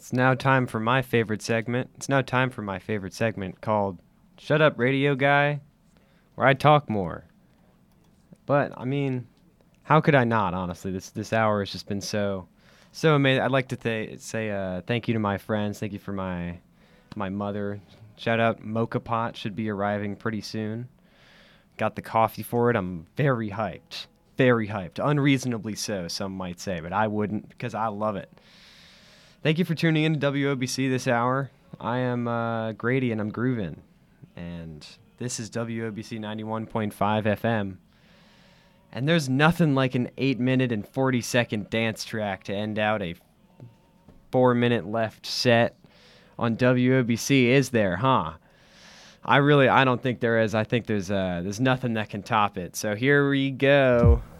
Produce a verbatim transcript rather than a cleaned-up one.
It's now time for my favorite segment. It's now time for my favorite segment called Shut Up Radio Guy, where I talk more. But, I mean, how could I not, honestly? This this hour has just been so, so amazing. I'd like to th- say uh, thank you to my friends. Thank you for my my mother. Shout out Mocha Pot should be arriving pretty soon. Got the coffee for it. I'm very hyped. Very hyped. Unreasonably so, some might say, but I wouldn't because I love it. Thank you for tuning in to W O B C this hour. I am uh, Grady and I'm grooving. And this is W O B C ninety-one point five F M. And there's nothing like an eight minute and forty second dance track to end out a four minute left set on W O B C, is there, huh? I really, I don't think there is. I think there's uh, there's nothing that can top it. So here we go.